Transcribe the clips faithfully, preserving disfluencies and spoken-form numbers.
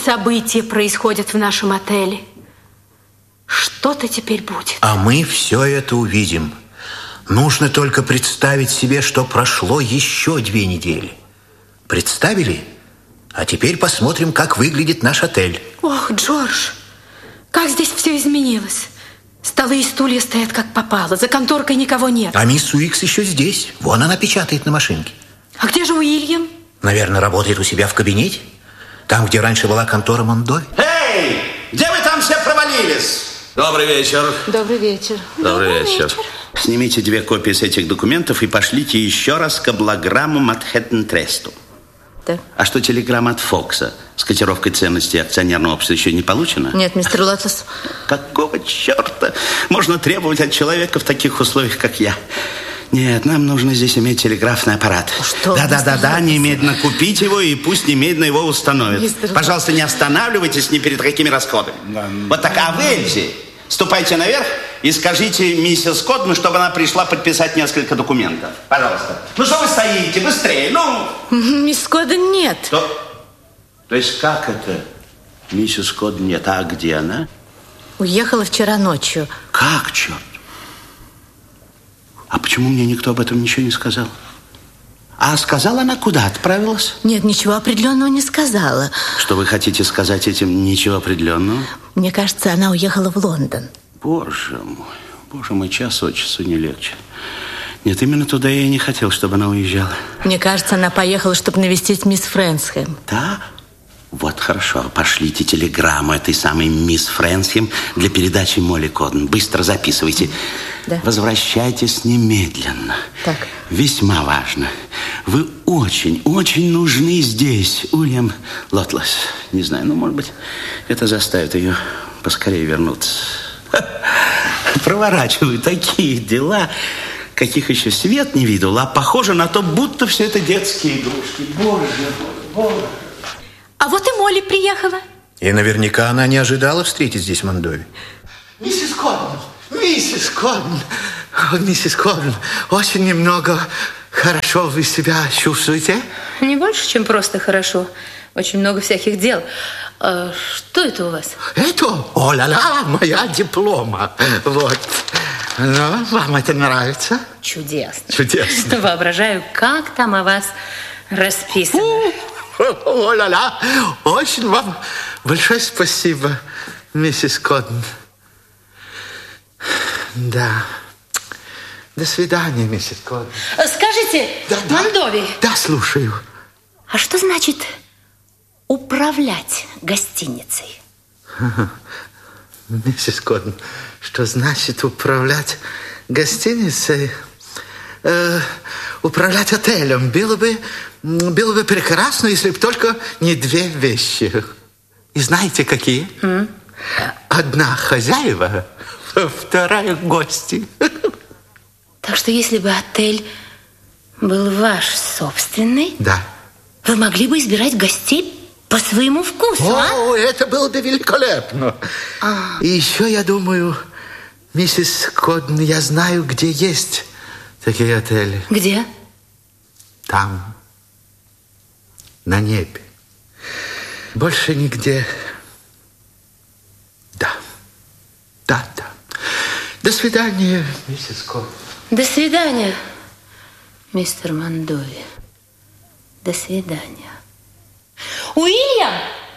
события происходят в нашем отеле. Что-то теперь будет. А мы все это увидим. Нужно только представить себе, что прошло еще две недели. Представили? А теперь посмотрим, как выглядит наш отель. Ох, Джордж, как здесь все изменилось. Столы и стулья стоят как попало. За конторкой никого нет. А мисс Уикс еще здесь. Вон она печатает на машинке. А где же Уильям? Наверное, работает у себя в кабинете. Там, где раньше была контора Мондови. Эй, где вы там все провалились? Добрый вечер. Добрый вечер. Добрый, Добрый вечер. вечер. Снимите две копии с этих документов и пошлите еще раз каблограмму Манхэттен Тресту. Да. А что телеграмма от Фокса с котировкой ценностей акционерного общества еще не получена? Нет, мистер Лотос. Какого черта можно требовать от человека в таких условиях, как я? Нет, нам нужно здесь иметь телеграфный аппарат. Что? Да-да-да, немедленно купить его и пусть немедленно его установят. Мистер Пожалуйста, не останавливайтесь ни перед какими расходами. Да. Вот так, а вы, Эльзи, ступайте наверх и скажите миссис Кодман, чтобы она пришла подписать несколько документов. Пожалуйста. Ну что вы стоите? Быстрее, ну! Мисс Кодман нет. Что? То есть как это? Миссис Кодман нет, а где она? Уехала вчера ночью. Как, черт? А почему мне никто об этом ничего не сказал? А сказала она, куда отправилась? Нет, ничего определенного не сказала. Что вы хотите сказать этим ничего определенного? Мне кажется, она уехала в Лондон. Боже мой, боже мой, час от часу не легче. Нет, именно туда я и не хотел, чтобы она уезжала. Мне кажется, она поехала, чтобы навестить мисс Фрэнсхэм. Да? Вот, хорошо, пошлите телеграмму этой самой мисс Фрэнсхэм для передачи Молли Кодман. Быстро записывайте. Да. Возвращайтесь немедленно. Так. Весьма важно. Вы очень, очень нужны здесь, Уильям Лотлес. Не знаю, ну, может быть, это заставит ее поскорее вернуться. Проворачиваю такие дела, каких еще свет не видел, а похоже на то, будто все это детские игрушки. Боже мой, боже. А вот и Молли приехала. И наверняка она не ожидала встретить здесь Мондови. Миссис Кодман, миссис Кодман, миссис Кодман, очень немного хорошо вы себя чувствуете? Не больше, чем просто хорошо. Очень много всяких дел. А что это у вас? Это? О-ля-ля, моя диплома. Вот. Ну, вам это нравится? Чудесно. Чудесно. Воображаю, как там о вас расписано. О-ля-ля, очень вам большое спасибо, миссис Кодман. Да. До свидания, миссис Кодман. Скажите, да, Мондови. Да, да, слушаю. А что значит управлять гостиницей? Миссис Кодман, что значит управлять гостиницей? Э, управлять отелем было бы, было бы прекрасно, если бы только не две вещи. И знаете, какие? Mm. Одна хозяева, вторая гости. Так что если бы отель был ваш собственный, да, вы могли бы избирать гостей по своему вкусу. О, а? это было бы великолепно. А. И еще я думаю, миссис Кодман, я знаю, где есть такие отели. Где? Там, на небе. Больше нигде. Да, да, да. До свидания, миссис Кодман. До свидания, мистер Мондови. До свидания. Уильям!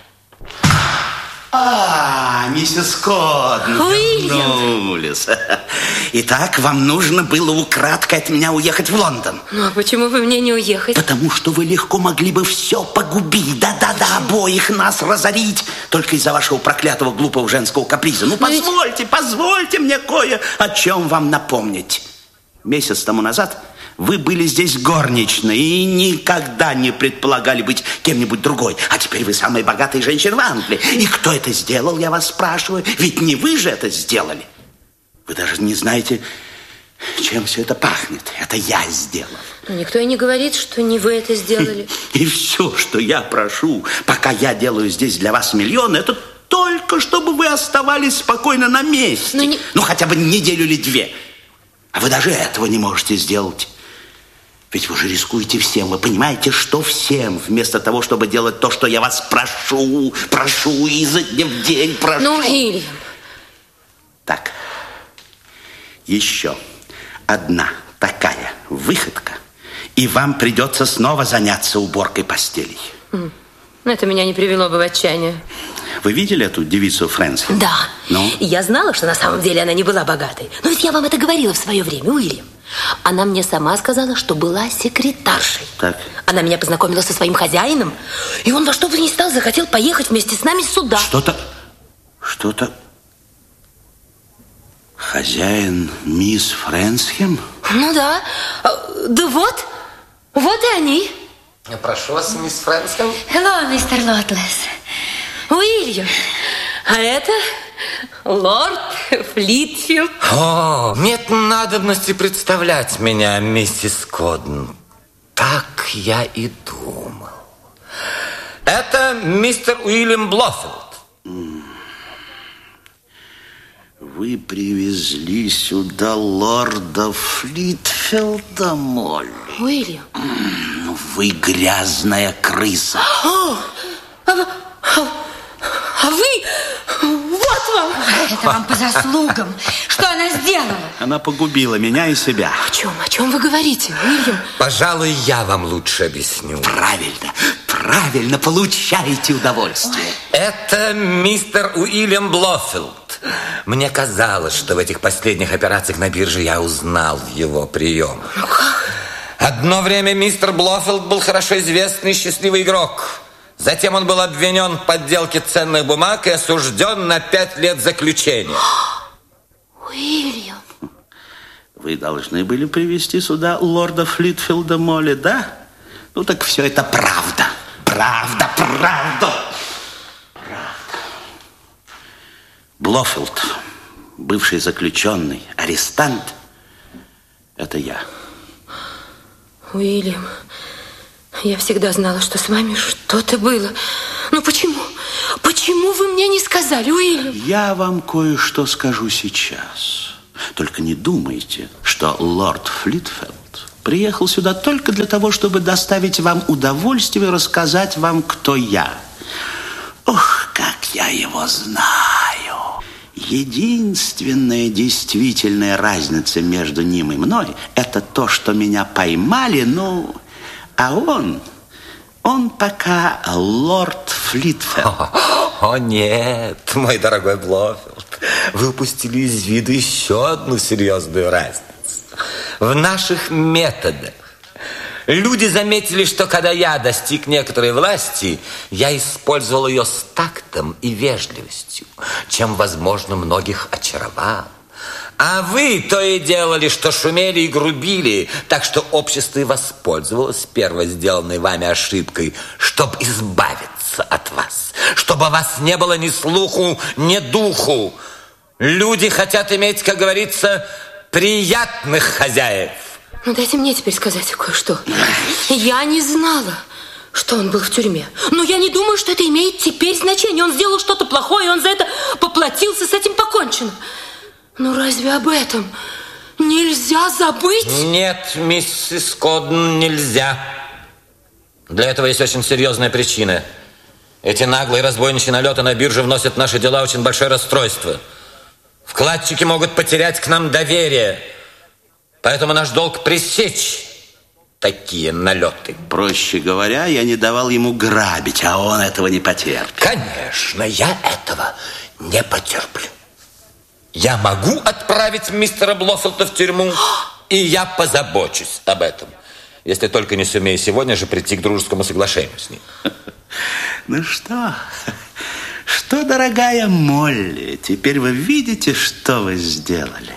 А, миссис Кодман, вернулись. Итак, вам нужно было украдкой от меня уехать в Лондон. Ну, а почему вы мне не уехать? Потому что вы легко могли бы все погубить. Да-да-да, обоих нас разорить. Только из-за вашего проклятого глупого женского каприза. Ну, позвольте, позвольте мне кое о чем вам напомнить. Месяц тому назад вы были здесь горничной и никогда не предполагали быть кем-нибудь другой. А теперь вы самая богатая женщина в Англии. И кто это сделал, я вас спрашиваю? Ведь не вы же это сделали. Вы даже не знаете, чем все это пахнет. Это я сделал. Никто и не говорит, что не вы это сделали. И все, что я прошу, пока я делаю здесь для вас миллион, это только чтобы вы оставались спокойно на месте. Ну, не... ну хотя бы неделю или две. А вы даже этого не можете сделать. Ведь вы же рискуете всем. Вы понимаете, что всем, вместо того, чтобы делать то, что я вас прошу, прошу изо дня в день, прошу. Ну, Уильям. Так, еще одна такая выходка, и вам придется снова заняться уборкой постелей. Mm. Это меня не привело бы в отчаяние. Вы видели эту девицу Фрэнсхем? Да. Ну? Я знала, что на самом деле она не была богатой. Но ведь я вам это говорила в свое время, Уильям. Она мне сама сказала, что была секретаршей. Так. Она меня познакомила со своим хозяином, и он во что бы ни стал захотел поехать вместе с нами сюда. Что-то... Что-то... Хозяин мисс Фрэнсхем? Ну да. Да вот. Вот и они. Я прошу вас, мисс Фрэнсхем. Hello, мистер Лотлес. Уильям, а это лорд Флитфилд. О, нет надобности представлять меня, миссис Кодден. Так я и думал. Это мистер Уильям Блофилд. Вы привезли сюда лорда Флитфилда, Молли. Уильям. Ну, вы грязная крыса. О, а, а, а вы... Вот вам. Это вам по заслугам. Что она сделала? Она погубила меня и себя. О чем? О чем вы говорите, Уильям? Пожалуй, я вам лучше объясню. Правильно, правильно, получаете удовольствие. Это мистер Уильям Блофилд. Мне казалось, что в этих последних операциях на бирже я узнал его прием. Ну как? Одно время мистер Блофилд был хорошо известный и счастливый игрок. Затем он был обвинен в подделке ценных бумаг и осужден на пять лет заключения. Уильям. Вы должны были привести сюда лорда Флитфилда, Молли, да? Ну так все это правда. Правда, правда. Блофилд, бывший заключенный, арестант, это я. Уильям, я всегда знала, что с вами что-то было. Ну почему? Почему вы мне не сказали, Уильям? Я вам кое-что скажу сейчас. Только не думайте, что лорд Флитфилд приехал сюда только для того, чтобы доставить вам удовольствие и рассказать вам, кто я. Ох, как я его знаю. Единственная действительная разница между ним и мной – это то, что меня поймали, ну, а он, он пока лорд Флитфилд. О, о нет, мой дорогой Блофилд, вы упустили из виду еще одну серьезную разницу в наших методах. Люди заметили, что когда я достиг некоторой власти, я использовал ее с тактом и вежливостью, чем, возможно, многих очаровал. А вы то и делали, что шумели и грубили, так что общество и воспользовалось первой сделанной вами ошибкой, чтобы избавиться от вас, чтобы у вас не было ни слуху, ни духу. Люди хотят иметь, как говорится, приятных хозяев. Ну, дайте мне теперь сказать кое-что. Я не знала, что он был в тюрьме. Но я не думаю, что это имеет теперь значение. Он сделал что-то плохое, и он за это поплатился, с этим покончено. Ну, разве об этом нельзя забыть? Нет, миссис Кодден, нельзя. Для этого есть очень серьезная причина. Эти наглые разбойничьи налеты на бирже вносят в наши дела очень большое расстройство. Вкладчики могут потерять к нам доверие. Поэтому наш долг пресечь такие налеты. Проще говоря, я не давал ему грабить, а он этого не потерпит. Конечно, я этого не потерплю. Я могу отправить мистера Блофилда в тюрьму, и я позабочусь об этом, если только не сумею сегодня же прийти к дружескому соглашению с ним. Ну что, что, дорогая Молли, теперь вы видите, что вы сделали?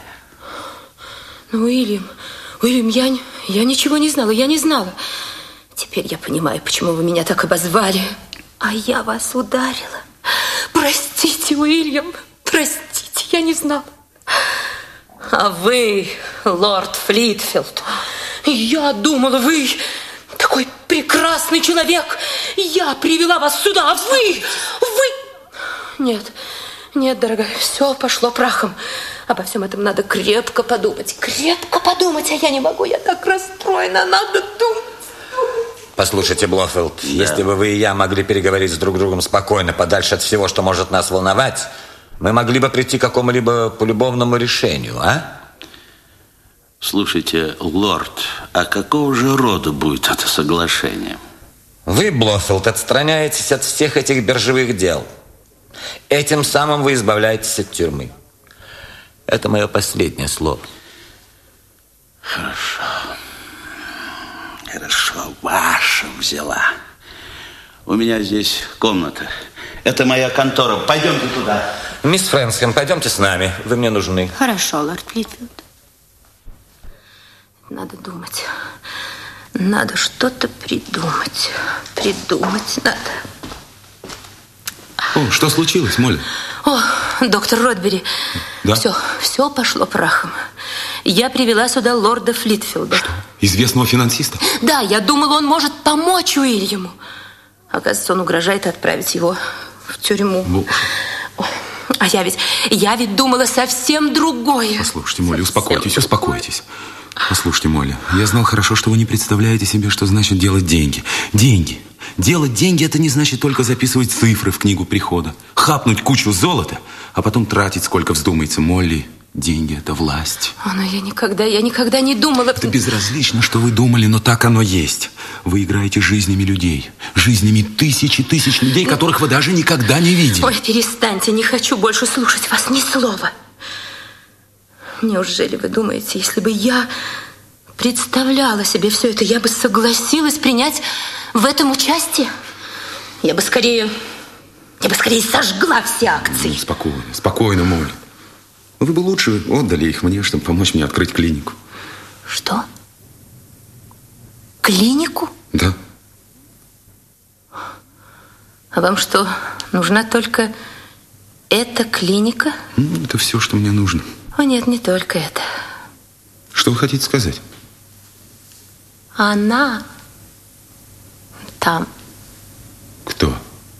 Ну, Уильям, Уильям, я, я ничего не знала, я не знала. Теперь я понимаю, почему вы меня так обозвали. А я вас ударила. Простите, Уильям, простите, я не знала. А вы, лорд Флитфилд, я думала, вы такой прекрасный человек. Я привела вас сюда, а вы, вы... Нет, нет, дорогая, все пошло прахом. Обо всем этом надо крепко подумать. Крепко подумать, а я не могу. Я так расстроена. Надо думать. Послушайте, Блофелд, да. Если бы вы и я могли переговорить с друг другом спокойно, подальше от всего, что может нас волновать, мы могли бы прийти к какому-либо полюбовному решению, а? Слушайте, лорд, а какого же рода будет это соглашение? Вы, Блофелд, отстраняетесь от всех этих биржевых дел. Этим самым вы избавляетесь от тюрьмы. Это мое последнее слово. Хорошо. Хорошо, ваша взяла. У меня здесь комната. Это моя контора. Пойдемте туда. Мисс Фрэнсхэм, пойдемте с нами. Вы мне нужны. Хорошо, лорд Флитвилд. Надо думать. Надо что-то придумать. Придумать надо. О, что случилось, Молли? О, доктор Ротбери. Да? Все, все пошло прахом. Я привела сюда лорда Флитфилда. Что? Известного финансиста? Да, я думала, он может помочь Уильяму. Оказывается, он угрожает отправить его в тюрьму. Ну. Ой, а я ведь, я ведь думала совсем другое. Послушайте, Молли, успокойтесь, успокойтесь. Послушайте, Молли, я знал хорошо, что вы не представляете себе, что значит делать деньги. Деньги. Делать деньги – это не значит только записывать цифры в книгу прихода, хапнуть кучу золота, а потом тратить, сколько вздумается. Молли, деньги – это власть. О, но я никогда, я никогда не думала... Это безразлично, что вы думали, но так оно есть. Вы играете жизнями людей, жизнями тысяч и тысяч людей, которых вы даже никогда не видели. Ой, перестаньте, не хочу больше слушать вас ни слова. Неужели вы думаете, если бы я представляла себе все это, я бы согласилась принять в этом участие? Я бы скорее, я бы скорее сожгла все акции. Ну, спокойно, спокойно, Молли. Вы бы лучше отдали их мне, чтобы помочь мне открыть клинику. Что? Клинику? Да. А вам что, нужна только эта клиника? Ну, это все, что мне нужно. О, нет, не только это. Что вы хотите сказать? Она там. Кто?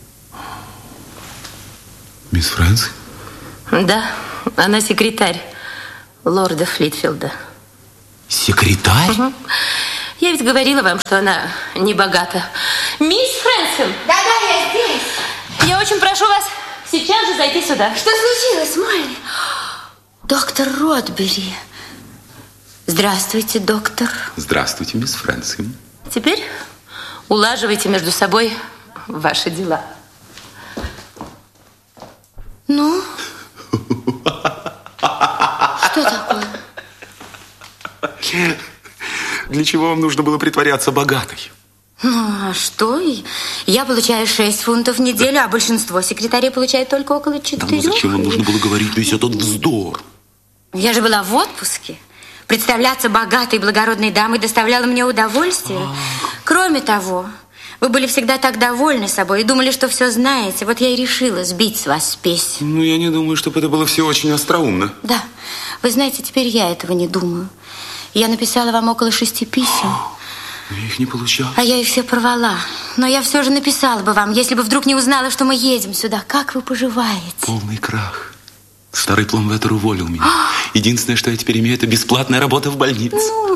Мисс Фрэнс? Да, она секретарь лорда Флитфилда. Секретарь? Угу. Я ведь говорила вам, что она не богата. Мисс Фрэнсхэм! Да-да, я здесь. Я очень прошу вас сейчас же зайти сюда. Что случилось, Молли? Доктор Ротбери. Здравствуйте, доктор. Здравствуйте, мисс Фрэнсхэм. Теперь улаживайте между собой ваши дела. Ну? Что такое? Для чего вам нужно было притворяться богатой? Ну, а что? Я получаю шесть фунтов в неделю, а большинство секретарей получает только около четырех. Да, ну зачем вам нужно было говорить весь этот вздор? Я же была в отпуске. Представляться богатой и благородной дамой доставляло мне удовольствие. А... Кроме того, вы были всегда так довольны собой и думали, что все знаете. Вот я и решила сбить с вас спесь. Ну, я не думаю, чтобы это было все очень остроумно. Да. Вы знаете, теперь я этого не думаю. Я написала вам около шести писем. Я их не получала. А я их все порвала. Но я все же написала бы вам, если бы вдруг не узнала, что мы едем сюда. Как вы поживаете? Полный крах. Старый пломбеттер уволил меня. Единственное, что я теперь имею, это бесплатная работа в больнице. Ну,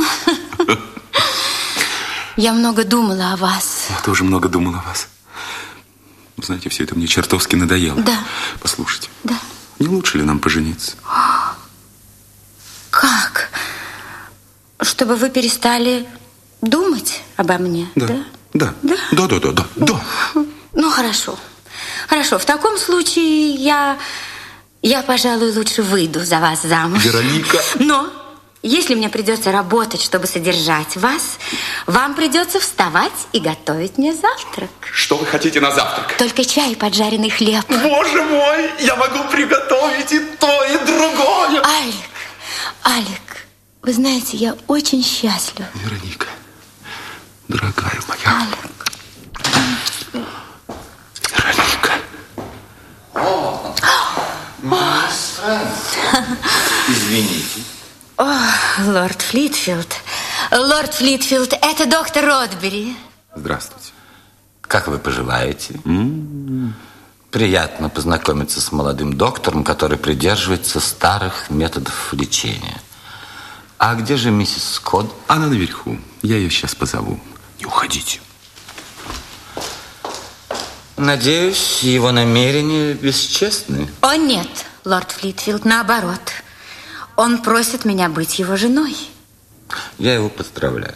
я много думала о вас. Я тоже много думала о вас. Знаете, все это мне чертовски надоело. Да. Послушайте. Да. Не лучше ли нам пожениться? Как? Чтобы вы перестали думать обо мне? Да. Да? Да. Да, да, да, да, да. Ну, хорошо. Хорошо, в таком случае я... Я, пожалуй, лучше выйду за вас замуж. Вероника. Но если мне придется работать, чтобы содержать вас, вам придется вставать и готовить мне завтрак. Что вы хотите на завтрак? Только чай и поджаренный хлеб. Боже мой, я могу приготовить и то, и другое. Алик, Алик, вы знаете, я очень счастлива. Вероника, дорогая моя. Алик. Вероника. О, мисс Фрэнс. Извините. О, лорд Флитфилд. Лорд Флитфилд, это доктор Ротбери. Здравствуйте. Как вы поживаете? М-м-м. Приятно познакомиться с молодым доктором, который придерживается старых методов лечения. А где же миссис Скотт? Она наверху. Я ее сейчас позову. Не уходите. Надеюсь, его намерения бесчестны? О, нет, лорд Флитвилд, наоборот. Он просит меня быть его женой. Я его поздравляю.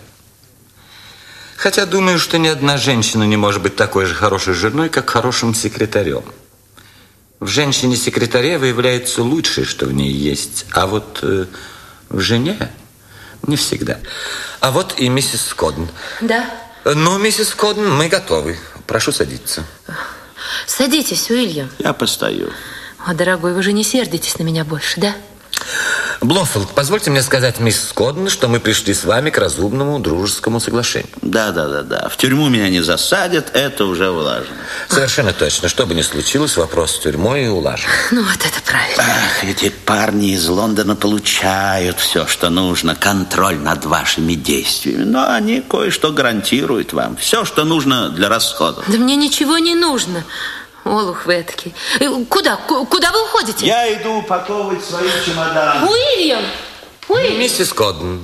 Хотя думаю, что ни одна женщина не может быть такой же хорошей женой, как хорошим секретарем. В женщине-секретаре выявляется лучшее, что в ней есть, а вот э, в жене не всегда. А вот и миссис Скотт. Да? Ну, миссис Скотт, мы готовы. Прошу садиться. Садитесь, Уильям. Я постою. О, дорогой, вы же не сердитесь на меня больше, да? Блофелд, позвольте мне сказать, мисс Скотт, что мы пришли с вами к разумному дружескому соглашению. Да, да, да, да. В тюрьму меня не засадят, это уже улажено. Совершенно точно. Что бы ни случилось, вопрос с тюрьмой улажен. Ну, вот это правильно. Ах, эти парни из Лондона получают все, что нужно, контроль над вашими действиями. Но они кое-что гарантируют вам. Все, что нужно для расходов. Да мне ничего не нужно. Олух вы этакий. Куда? Куда вы уходите? Я иду упаковывать свои чемоданы. Уильям! Уильям! Миссис Кодден.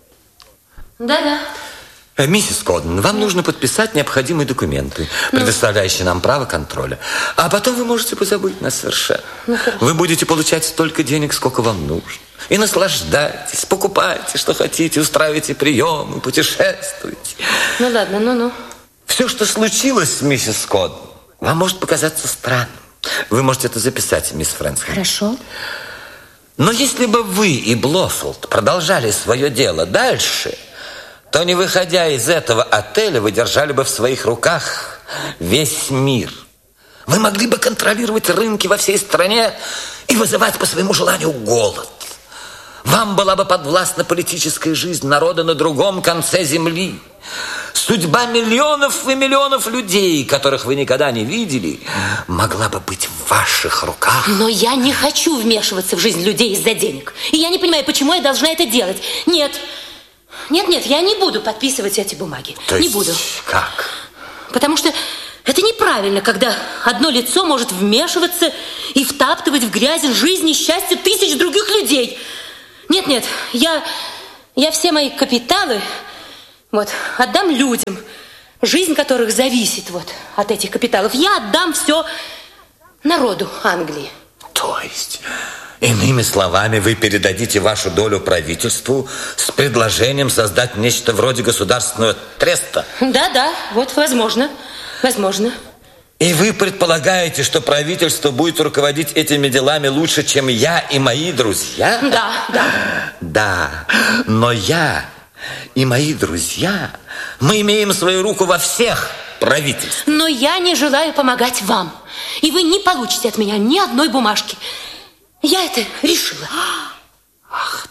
Да-да. Миссис Кодден, вам нужно подписать необходимые документы, предоставляющие нам право контроля. А потом вы можете позабыть нас совершенно. Ну, вы будете получать столько денег, сколько вам нужно. И наслаждайтесь, покупайте, что хотите, устраивайте приемы, путешествуйте. Ну, ладно, ну-ну. Все, что случилось с миссис Кодден, вам может показаться странным. Вы можете это записать, мисс Фрэнсхэм. Хорошо. Но если бы вы и Блофелд продолжали свое дело дальше, то, не выходя из этого отеля, вы держали бы в своих руках весь мир. Вы могли бы контролировать рынки во всей стране и вызывать по своему желанию голод. Вам была бы подвластна политическая жизнь народа на другом конце земли. Судьба миллионов и миллионов людей, которых вы никогда не видели, могла бы быть в ваших руках. Но я не хочу вмешиваться в жизнь людей из-за денег. И я не понимаю, почему я должна это делать. Нет, нет, нет, я не буду подписывать эти бумаги. То не есть буду. Как? Потому что это неправильно, когда одно лицо может вмешиваться и втаптывать в грязь жизнь и счастье тысяч других людей. Нет, нет, я, я все мои капиталы вот, отдам людям, жизнь которых зависит вот от этих капиталов. Я отдам все народу Англии. То есть, иными словами, вы передадите вашу долю правительству с предложением создать нечто вроде государственного треста? Да, да, вот возможно, возможно. И вы предполагаете, что правительство будет руководить этими делами лучше, чем я и мои друзья? Да, да. Да, но я и мои друзья, мы имеем свою руку во всех правительствах. Но я не желаю помогать вам. И вы не получите от меня ни одной бумажки. Я это решила. Ах,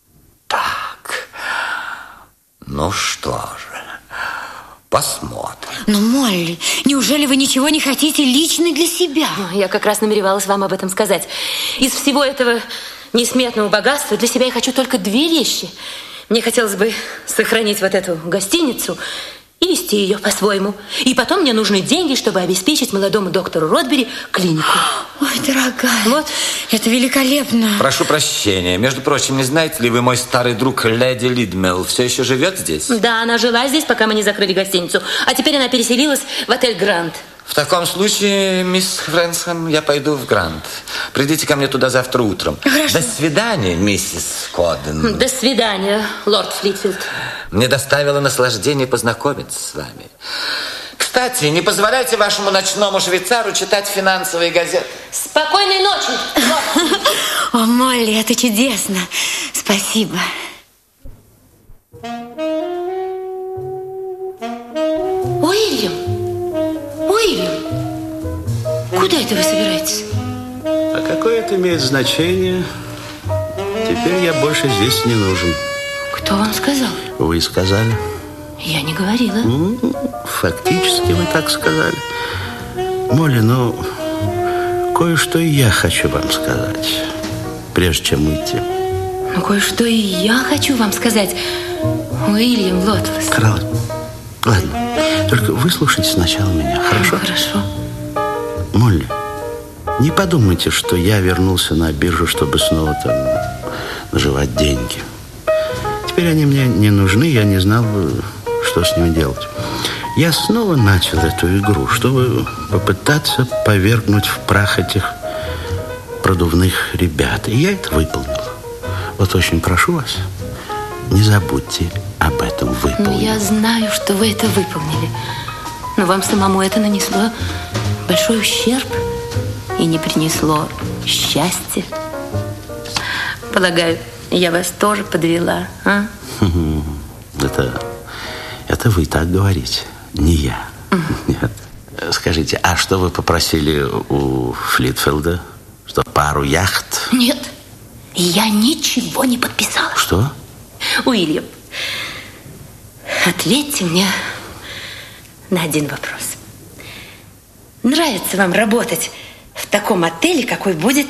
так. Ну что же, посмотрим. Ну, Молли, неужели вы ничего не хотите лично для себя? Я как раз намеревалась вам об этом сказать. Из всего этого несметного богатства для себя я хочу только две вещи. Мне хотелось бы сохранить вот эту гостиницу и вести ее по-своему. И потом мне нужны деньги, чтобы обеспечить молодому доктору Ротбери клинику. Ой, дорогая, вот. Это великолепно. Прошу прощения. Между прочим, не знаете ли вы, мой старый друг леди Лидмелл все еще живет здесь? Да, она жила здесь, пока мы не закрыли гостиницу. А теперь она переселилась в отель «Гранд». В таком случае, мисс Фрэнсхэм, я пойду в Гранд. Придите ко мне туда завтра утром. Хорошо. До свидания, миссис Кодден. До свидания, лорд Флитвилд. Мне доставило наслаждение познакомиться с вами. Кстати, не позволяйте вашему ночному швейцару читать финансовые газеты. Спокойной ночи, лорд. О, Молли, это чудесно. Спасибо. Уильям, Уильям, куда это вы собираетесь? А какое это имеет значение? Теперь я больше здесь не нужен. Кто вам сказал? Вы сказали. Я не говорила. Ну, фактически вы так сказали. Молли, ну, кое-что и я хочу вам сказать, прежде чем уйти. Ну, кое-что и я хочу вам сказать, Уильям Лотлес. Карла, ладно, только выслушайте сначала меня, хорошо? Ну, хорошо. Молли, Не подумайте, что я вернулся на биржу, чтобы снова там наживать деньги. Теперь они мне не нужны, я не знал, что с ними делать. Я снова начал эту игру, чтобы попытаться повергнуть в прах этих продувных ребят. И я это выполнил. Вот очень прошу вас, не забудьте об этом выполнить. Ну, я знаю, что вы это выполнили. Но вам самому это нанесло большой ущерб и не принесло счастья. Полагаю, я вас тоже подвела, а? Это, это вы так говорите, не я. Нет. Скажите, а что вы попросили у Флитфилда? Что, пару яхт? Нет, я ничего не подписала. Что? Уильям, ответьте мне на один вопрос. Нравится вам работать в таком отеле, какой будет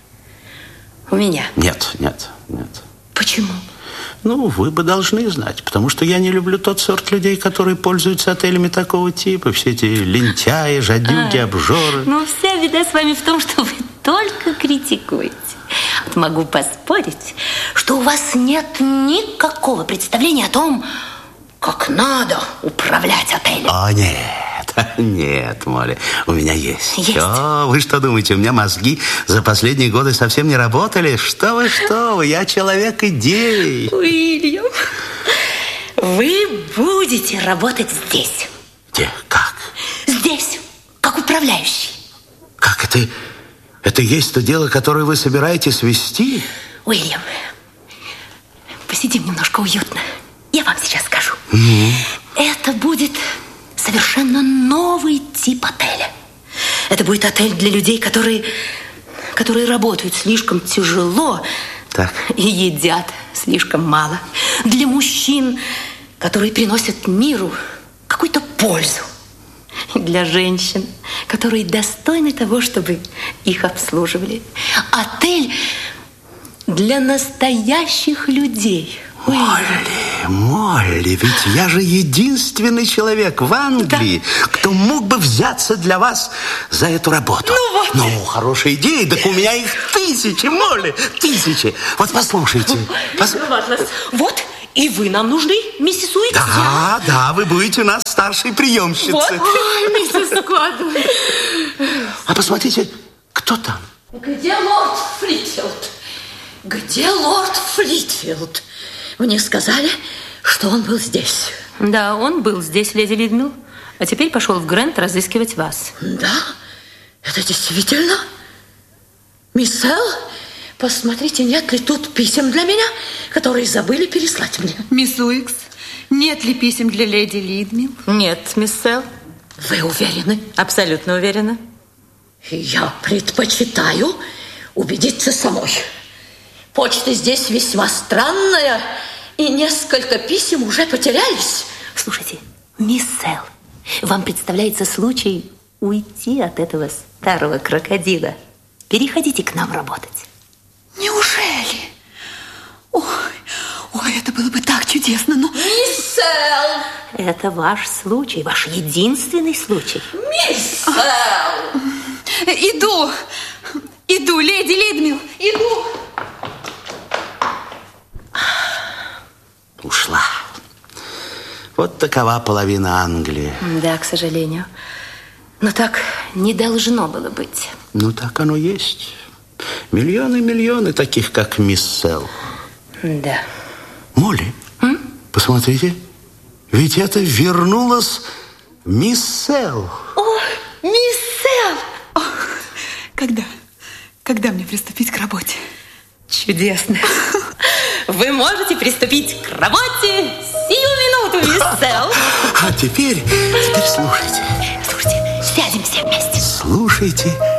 у меня? Нет, нет, нет. Почему? Ну, вы бы должны знать, потому что я не люблю тот сорт людей, которые пользуются отелями такого типа. Все эти лентяи, жадюги, а, обжоры. Ну, вся беда с вами в том, что вы только критикуете. Вот могу поспорить, что у вас нет никакого представления о том, как надо управлять отелем. О, нет, нет, Молли, у меня есть. Есть? О, вы что думаете, у меня мозги за последние годы совсем не работали? Что вы, что вы, я человек идей. Уильям, вы будете работать здесь. Где? Как? Здесь, как управляющий. Как это? Это есть то дело, которое вы собираетесь вести? Уильям, посидим немножко уютно. Я вам сейчас скажу. Mm-hmm. Это будет совершенно новый тип отеля. Это будет отель для людей, которые, которые работают слишком тяжело так. и едят слишком мало. Для мужчин, которые приносят миру какую-то пользу. И для женщин, которые достойны того, чтобы их обслуживали. Отель для настоящих людей. Молли, Молли, ведь я же единственный человек в Англии, да. кто мог бы взяться для вас за эту работу. Ну вот. Ну, хорошая идея, так у меня их тысячи, Молли, тысячи. Вот послушайте. Пос... Вот, и вы нам нужны, миссис Уикс. Да, да, вы будете у нас старшей приемщицей. Вот. Ой, миссис Кладвелл. А посмотрите, кто там? Где лорд Флитфилд? Где лорд Флитфилд? Мне сказали, что он был здесь. Да, он был здесь, леди Лидмилл. А теперь пошел в Грэнд разыскивать вас. Да? Это действительно? Мисс Эл, посмотрите, нет ли тут писем для меня, которые забыли переслать мне. Мисс Уикс, нет ли писем для леди Лидмилл? Нет, мисс Эл. Вы уверены? Абсолютно уверена. Я предпочитаю убедиться самой. Почта здесь весьма странная, и несколько писем уже потерялись. Слушайте, мисс Эл, вам представляется случай уйти от этого старого крокодила. Переходите к нам работать. Неужели? Ой, ой, это было бы так чудесно, но... Мисс Эл! Это ваш случай, ваш единственный случай. Мисс Эл! Иду, иду, леди Лидмилл, иду. Ушла. Вот такова половина Англии. Да, к сожалению. Но так не должно было быть. Ну, так оно есть. Миллионы-миллионы таких, как мисс Эл. Да. Молли, М? посмотрите. Ведь это вернулась мисс Эл. О, мисс Эл! О, когда? Когда мне приступить к работе? Чудесно. Вы можете приступить к работе сию минуту, мисс Эл. А теперь, теперь слушайте. Слушайте, сядем все вместе. Слушайте